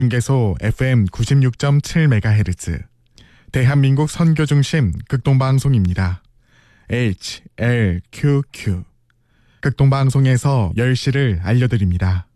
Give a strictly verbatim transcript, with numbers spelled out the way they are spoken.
중계소 에프엠 구십육 점 칠 메가헤르츠 대한민국 선교중심 극동방송입니다. 에이치 엘 큐 큐 극동방송에서 열 시를 알려드립니다.